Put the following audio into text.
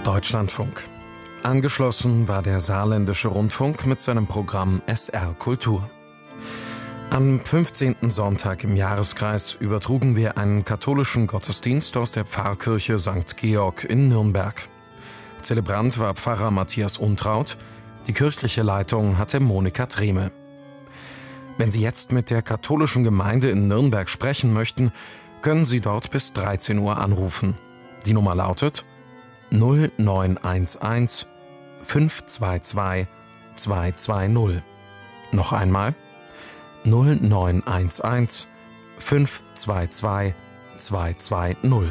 Deutschlandfunk. Angeschlossen war der Saarländische Rundfunk mit seinem Programm SR Kultur. Am 15. Sonntag im Jahreskreis übertrugen wir einen katholischen Gottesdienst aus der Pfarrkirche St. Georg in Nürnberg. Zelebrant war Pfarrer Matthias Untraut, die kirchliche Leitung hatte Monika Tremel. Wenn Sie jetzt mit der katholischen Gemeinde in Nürnberg sprechen möchten, können Sie dort bis 13 Uhr anrufen. Die Nummer lautet 0911 522 220. Noch einmal 0911 522 220.